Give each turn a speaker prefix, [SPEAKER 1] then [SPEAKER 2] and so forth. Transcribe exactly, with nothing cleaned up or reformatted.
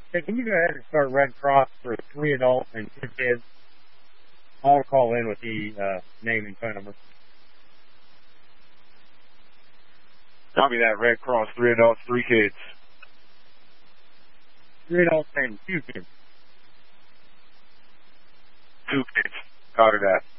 [SPEAKER 1] Hey, can you go ahead and start Red Cross for three adults and two kids? I'll call in with the uh, name and phone number.
[SPEAKER 2] Copy that. Red Cross, three adults, three kids.
[SPEAKER 1] Three adults and two kids.
[SPEAKER 2] Two kids. Copy that.